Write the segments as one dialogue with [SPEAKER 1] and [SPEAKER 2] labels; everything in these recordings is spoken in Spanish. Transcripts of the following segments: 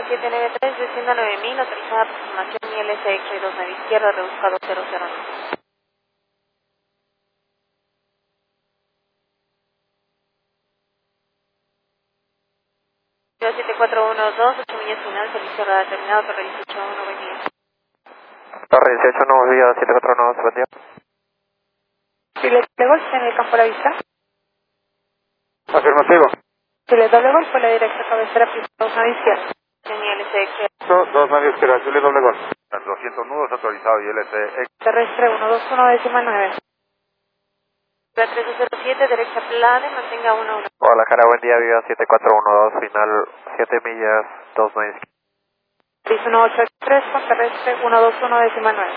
[SPEAKER 1] 793, descienda 9000, autorizada aproximación ILCX 29 izquierda, rebusca 2009. 7412, 8 millas final, servicio radar terminado, torre 181, buen día.
[SPEAKER 2] Torre 18, nuevos días, 749, buen día.
[SPEAKER 1] Chile de golf en el campo de la vista.
[SPEAKER 2] Afirmativo.
[SPEAKER 1] Chile doble golf, fue la directa cabecera, pista 29 izquierda. ILCX.
[SPEAKER 2] 2 izquierda, Chile doble gol. 200 nudos autorizado y LCX.
[SPEAKER 1] Terrestre 121, decimal 9. 1307, derecha plana, mantenga 11.
[SPEAKER 2] Guadalajara, buen día, Viva 7412, final 7 millas, 29 izquierda.
[SPEAKER 1] 6183 con terrestre 121, decimal 9.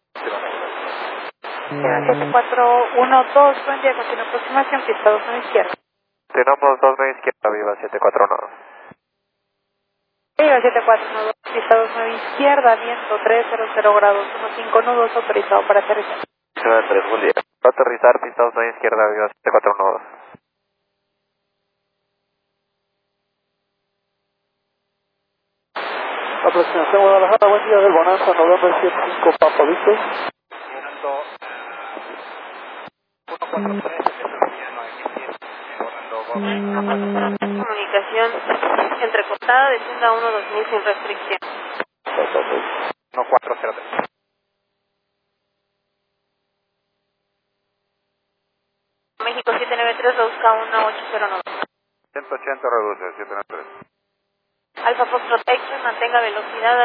[SPEAKER 1] 7412, buen día, continua aproximación, pista 29 izquierda.
[SPEAKER 2] Tenemos 29 izquierda, Viva 749.
[SPEAKER 1] Viva 7412, pista 29 izquierda, viento 300 grados, 15 nudos, autorizado para aterrizar.
[SPEAKER 2] 3, buen día. Aterrizar, pista 29 izquierda, Viva 7412.
[SPEAKER 3] Aproximación Guadalajara, buen día del Bonanza, November 75 Papa Víctor.
[SPEAKER 1] Comunicación entrecortada, descienda 12000 sin restricción.
[SPEAKER 2] 1403.
[SPEAKER 1] México 793, busca 1809.
[SPEAKER 2] 180 reduce, 793.
[SPEAKER 1] Alfa Fox Protection, mantenga velocidad